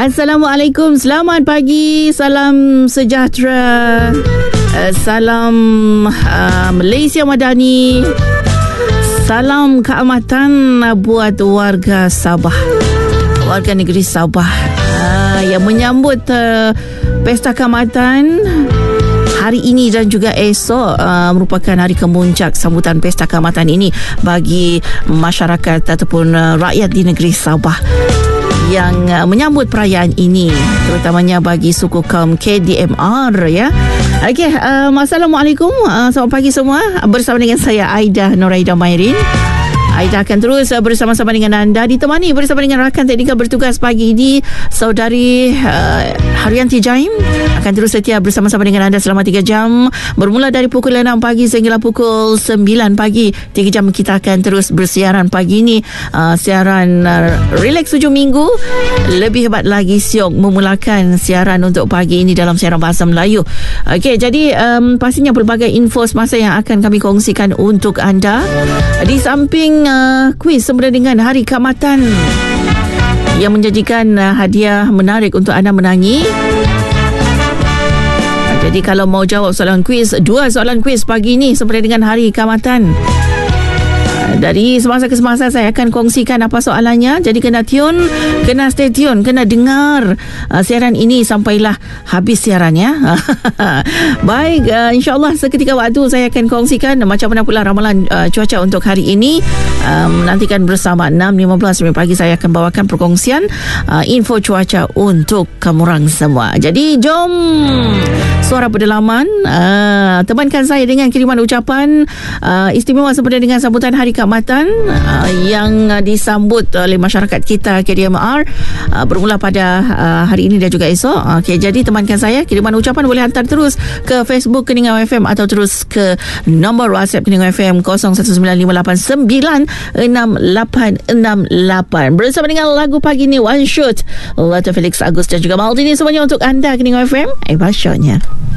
Assalamualaikum, selamat pagi, salam sejahtera, salam Malaysia Madani, salam keamatan buat warga Sabah, warga negeri Sabah yang menyambut Pesta Keamatan hari ini dan juga esok merupakan hari kemuncak sambutan Pesta Keamatan ini bagi masyarakat ataupun rakyat di negeri Sabah yang menyambut perayaan ini, terutamanya bagi suku kaum KDMR ya. Okey, Assalamualaikum, selamat pagi semua. Bersama dengan saya Aida Noraida Mairin. Aida akan terus bersama-sama dengan anda, ditemani bersama dengan rakan teknikal bertugas pagi ini, Saudari Haryanti Jaim akan terus setia bersama-sama dengan anda selama 3 jam, bermula dari pukul 6 pagi sehingga pukul 9 pagi. 3 jam kita akan terus bersiaran pagi ini, siaran relax 7 minggu. Lebih hebat lagi siok memulakan siaran untuk pagi ini dalam siaran bahasa Melayu. Okey, jadi pastinya pelbagai info semasa yang akan kami kongsikan untuk anda. Di samping kuis sempena dengan Hari Keamatan yang menjanjikan hadiah menarik untuk anda menangi. Jadi kalau mau jawab soalan kuis, 2 soalan kuis pagi ini sempena dengan Hari Keamatan. Dari semasa ke semasa saya akan kongsikan apa soalannya. Jadi kena tune, kena stay tune, kena dengar siaran ini sampailah habis siarannya. Baik, insyaAllah seketika waktu saya akan kongsikan macam mana pula ramalan cuaca untuk hari ini. Nantikan bersama 6.15 pagi saya akan bawakan perkongsian info cuaca untuk kamurang semua. Jadi jom suara pedalaman, temankan saya dengan kiriman ucapan istimewa sempena dengan sambutan Hari Keamatan yang disambut oleh masyarakat kita KDMR bermula pada hari ini dan juga esok. Okey, jadi temankan saya, kiriman ucapan boleh hantar terus ke Facebook Keningau FM atau terus ke nombor WhatsApp Keningau FM 0195896868 bersama dengan lagu pagi ni One Shoot, Lata Felix Agus dan juga Maldini, semuanya untuk anda Keningau FM. Shownya.